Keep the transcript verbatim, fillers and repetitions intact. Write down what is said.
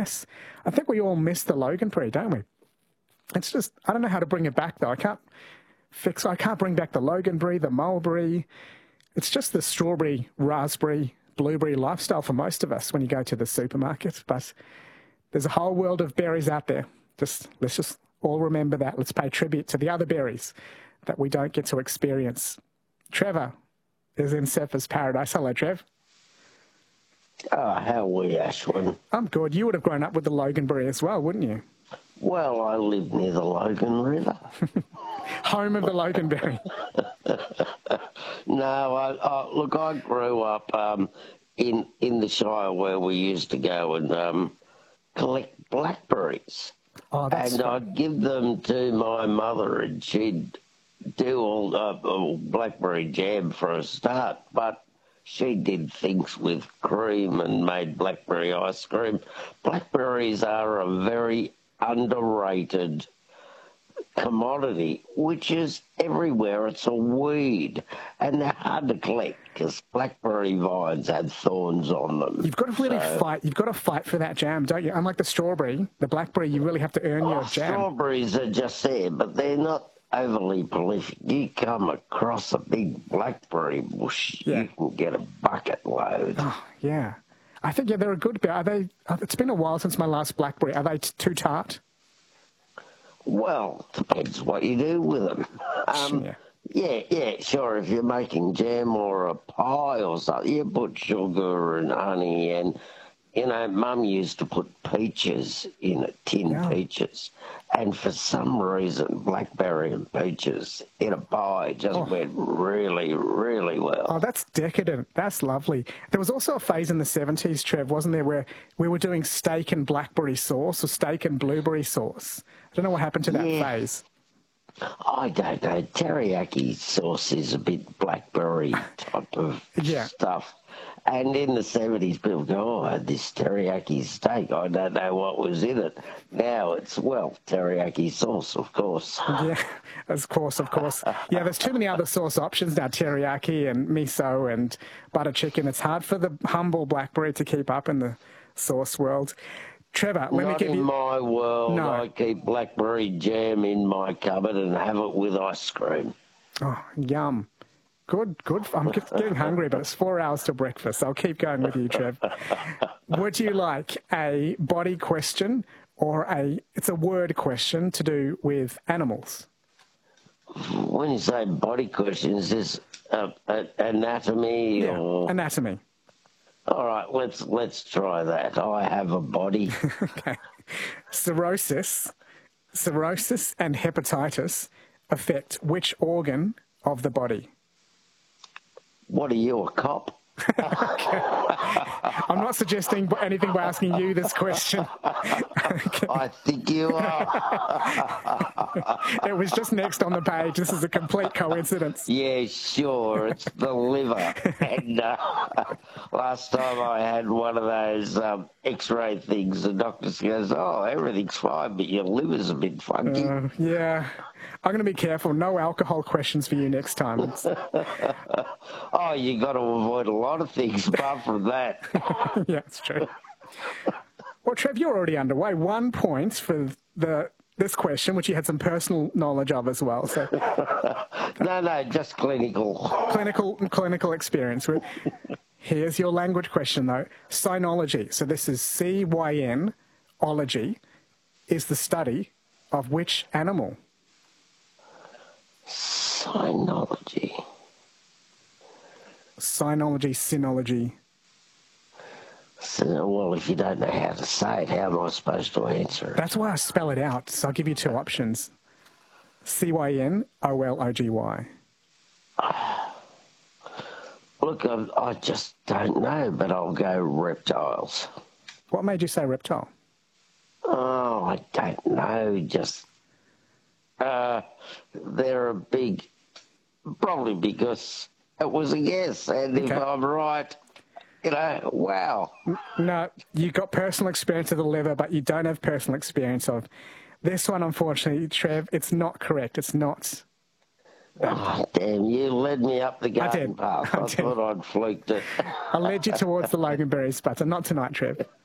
Yes. I think we all miss the Loganberry, don't we? It's just, I don't know how to bring it back, though. I can't fix, I can't bring back the Loganberry, the mulberry. It's just the strawberry, raspberry, blueberry lifestyle for most of us when you go to the supermarket. But there's a whole world of berries out there. Just let's just all remember that. Let's pay tribute to the other berries that we don't get to experience. Trevor is in Surfers Paradise. Hello, Trev. Oh, how are we, Ashwin? I'm good. You would have grown up with the Loganberry as well, wouldn't you? Well, I live near the Logan River. Home of the Loganberry. No, I, I, look, I grew up um, in in the Shire where we used to go and um, collect blackberries. Oh, that's and fun. I'd give them to my mother, and she'd do all uh, all blackberry jam for a start. But she did things with cream and made blackberry ice cream. Blackberries are a very underrated commodity, which is everywhere. It's a weed, and they're hard to collect because blackberry vines have thorns on them. You've got to really So- fight. You've got to fight for that jam, don't you? Unlike the strawberry, the blackberry, you really have to earn your Oh, jam. strawberries are just there, but they're not overly prolific. You come across a big blackberry bush, Yeah. you can get a bucket load. Oh, yeah. I think, yeah, they're a good beer. Are they, it's been a while since my last blackberry. Are they t- too tart? Well, depends what you do with them. Um, Yeah. yeah, yeah, sure. If you're making jam or a pie or something, you put sugar and honey and, you know, Mum used to put peaches in it, tin Yeah. peaches. And for some reason, blackberry and peaches in a pie just Oh. went really, really well. Oh, that's decadent. That's lovely. There was also a phase in the seventies, Trev, wasn't there, where we were doing steak and blackberry sauce or steak and blueberry sauce. I don't know what happened to that Yeah. phase. I don't know. Teriyaki sauce is a bit blackberry type of Yeah. stuff. And in the seventies, people go, oh, I had this teriyaki steak. I don't know what was in it. Now it's, well, teriyaki sauce, of course. Yeah, of course, of course. Yeah, there's too many other sauce options now, teriyaki and miso and butter chicken. It's hard for the humble blackberry to keep up in the sauce world. Trevor, let me Not give in you... my world. No. I keep blackberry jam in my cupboard and have it with ice cream. Oh, yum. Good, good. I'm get- getting hungry, but it's four hours to breakfast. I'll keep going with you, Trev. Would you like a body question or a, it's a word question to do with animals? When you say body questions, is uh, uh, anatomy Yeah, or... anatomy. All right, let's let's try that. I have a body. Okay. Cirrhosis, cirrhosis and hepatitis affect which organ of the body? What are you, a cop? I'm not suggesting anything by asking you this question. Okay. I think you are. It was just next on the page. This is a complete coincidence. Yeah, sure. It's the liver. And uh, last time I had one of those um, X-ray things, the doctor goes, "Oh, everything's fine, but your liver's a bit funky." Uh, yeah. I'm going to be careful. No alcohol questions for you next time. It's- Oh, you got to avoid a lot of things apart from that. yeah, it's true. Well, Trev, you're already underway. One point for the this question, which you had some personal knowledge of as well. So No, no, just clinical. clinical clinical experience. Here's your language question, though. Cynology. So this is C Y N, ology, is the study of which animal? Cynology. Cynology, synology. So, well, if you don't know how to say it, how am I supposed to answer it? That's why I spell it out. So I'll give you two options. C Y N O L O G Y. Look, I, I just don't know, but I'll go reptiles. What made you say reptile? Oh, I don't know. Just uh, they're a big, probably because it was a guess, and if Okay. I'm right, you know, wow. No, you got personal experience of the liver, but you don't have personal experience of this one. Unfortunately, Trev, it's not correct. It's not. Oh, damn, you led me up the garden did. path. I I, did. thought I'd fluked it. I led you towards the Loganberries, but not tonight, Trev.